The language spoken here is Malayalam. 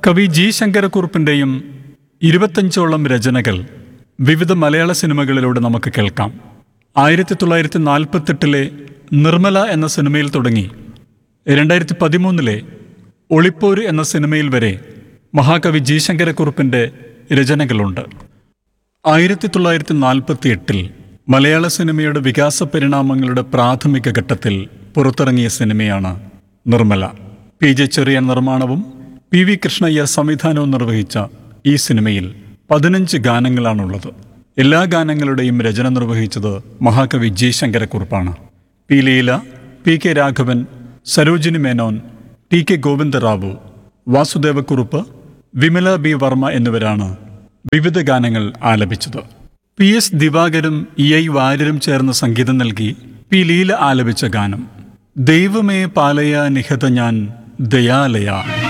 കവി ജി ശങ്കരക്കുറുപ്പിൻ്റെയും 25ഓളം രചനകൾ വിവിധ മലയാള സിനിമകളിലൂടെ നമുക്ക് കേൾക്കാം. 1948 നിർമ്മല എന്ന സിനിമയിൽ തുടങ്ങി 2013 ഒളിപ്പോര് എന്ന സിനിമയിൽ വരെ മഹാകവി ജി ശങ്കരക്കുറുപ്പിൻ്റെ രചനകളുണ്ട്. 1948 മലയാള സിനിമയുടെ വികാസ പരിണാമങ്ങളുടെ പ്രാഥമിക ഘട്ടത്തിൽ പുറത്തിറങ്ങിയ സിനിമയാണ് നിർമ്മല. PJ ചെറിയാൻ നിർമ്മാണവും PV കൃഷ്ണയ്യർ സംവിധാനവും നിർവഹിച്ച ഈ സിനിമയിൽ 15 ഗാനങ്ങളാണുള്ളത്. എല്ലാ ഗാനങ്ങളുടെയും രചന നിർവഹിച്ചത് മഹാകവി G ശങ്കരക്കുറുപ്പാണ്. P. Leela, PK Raghavan, Sarojini Menon, TK Govinda Rao, Vasudevakurup, Vimala B. Varma എന്നിവരാണ് വിവിധ ഗാനങ്ങൾ ആലപിച്ചത്. PS ദിവാകരും EI വാര്യരും ചേർന്ന് സംഗീതം നൽകി P. ലീല ആലപിച്ച ഗാനം ദൈവമേ പാലയ നിഹത ഞാൻ ദയാലയ.